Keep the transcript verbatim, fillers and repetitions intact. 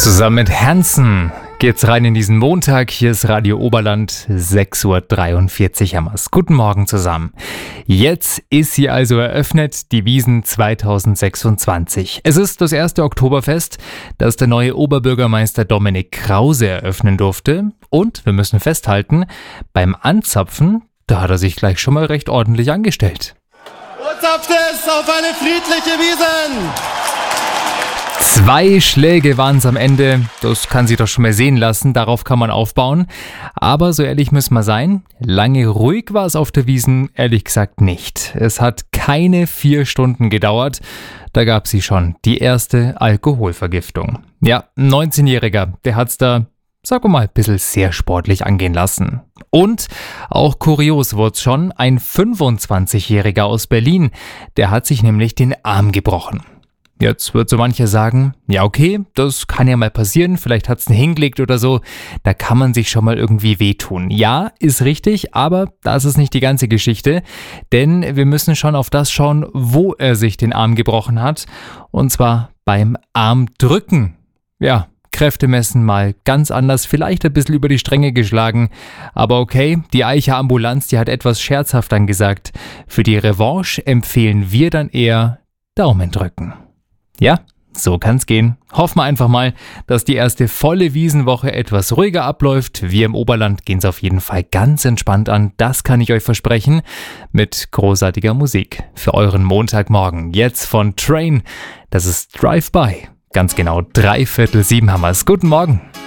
Zusammen mit Hansen geht's rein in diesen Montag. Hier ist Radio Oberland, sechs Uhr dreiundvierzig haben wir's. Guten Morgen zusammen. Jetzt ist sie also eröffnet, die Wiesn zweitausendsechsundzwanzig. Es ist das erste Oktoberfest, das der neue Oberbürgermeister Dominik Krause eröffnen durfte. Und wir müssen festhalten, beim Anzapfen, da hat er sich gleich schon mal recht ordentlich angestellt. Und zapft es auf eine friedliche Wiesn! Zwei Schläge waren es am Ende, das kann sich doch schon mal sehen lassen, darauf kann man aufbauen. Aber so ehrlich müssen wir sein, lange ruhig war es auf der Wiesn ehrlich gesagt nicht. Es hat keine vier Stunden gedauert, da gab sie schon die erste Alkoholvergiftung. Ja, ein neunzehnjähriger, der hat's da, sagen wir mal, ein bisschen sehr sportlich angehen lassen. Und auch kurios wurd's schon, ein fünfundzwanzigjähriger aus Berlin, der hat sich nämlich den Arm gebrochen. Jetzt wird so mancher sagen, ja okay, das kann ja mal passieren, vielleicht hat's einen hingelegt oder so, da kann man sich schon mal irgendwie wehtun. Ja, ist richtig, aber das ist nicht die ganze Geschichte, denn wir müssen schon auf das schauen, wo er sich den Arm gebrochen hat, und zwar beim Armdrücken. Ja, Kräfte messen mal ganz anders, vielleicht ein bisschen über die Stränge geschlagen, aber okay, die Eicher Ambulanz, die hat etwas scherzhaft dann gesagt, für die Revanche empfehlen wir dann eher Daumen drücken. Ja, so kann's gehen. Hoffen wir einfach mal, dass die erste volle Wiesenwoche etwas ruhiger abläuft. Wir im Oberland gehen's auf jeden Fall ganz entspannt an. Das kann ich euch versprechen. Mit großartiger Musik für euren Montagmorgen. Jetzt von Train. Das ist Drive-By. Ganz genau dreiviertel sieben haben wir's. Guten Morgen.